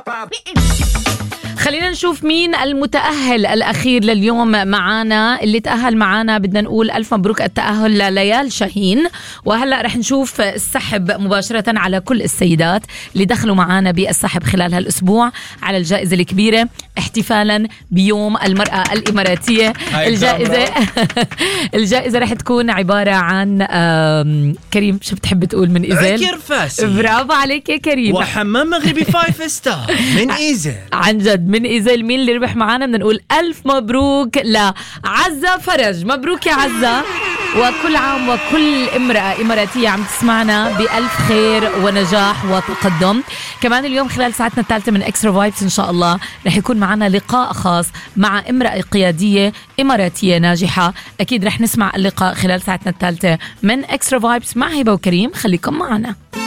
خلينا نشوف مين المتأهل الأخير لليوم معانا. اللي تأهل معانا بدنا نقول ألف مبروك التأهل لليال شاهين. وهلأ رح نشوف السحب مباشرة على كل السيدات اللي دخلوا معانا بالسحب خلال هالأسبوع على الجائزة الكبيرة احتفالا بيوم المرأة الإماراتية. الجائزة رح تكون عبارة عن كريم شو بتحب تقول من إيزيل؟ برافو عليك يا كريم. وحمام مغربي 5 ستار من إيزيل. عن جد من إيزيل. مين اللي ربح معانا؟ بدنا نقول ألف مبروك لعزة فرج. مبروك يا عزة، وكل عام وكل امرأة إماراتية عم تسمعنا بألف خير ونجاح وتقدم. كمان اليوم خلال ساعتنا الثالثة من إكسترا فايبس إن شاء الله رح يكون معنا لقاء خاص مع امرأة قيادية إماراتية ناجحة. أكيد رح نسمع اللقاء خلال ساعتنا الثالثة من إكسترا فايبس مع هبة وكريم. خليكم معنا.